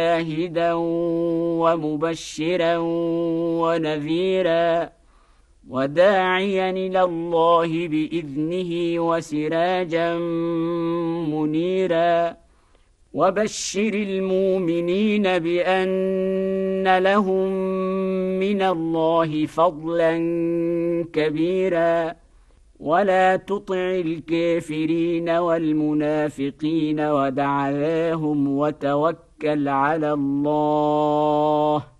شاهدا ومبشرا ونذيرا وداعيا إلى الله بإذنه وسراجا منيرا وبشر المؤمنين بأن لهم من الله فضلا كبيرا ولا تطع الكافرين والمنافقين ودع ذاهم وتوكل على الله